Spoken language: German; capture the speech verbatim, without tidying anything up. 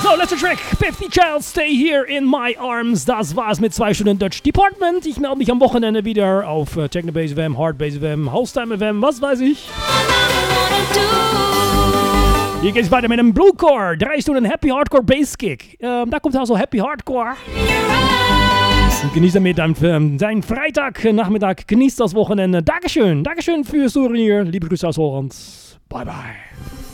So, letzter Track. fifty Child, Stay Here in My Arms. Das war's mit zwei Stunden Dutch Department. Ich melde mich am Wochenende wieder auf äh, Technobase F M, Hardbase F M, Haustime F M, was weiß ich. Hier geht's weiter mit einem Bluecore. Drei Stunden Happy Hardcore Basskick. Ähm, da kommt also Happy Hardcore. Und genießt damit dann ähm, seinen Freitagnachmittag. Genießt das Wochenende. Dankeschön. Dankeschön fürs Zuhören hier. Liebe Grüße aus Holland. Bye, bye.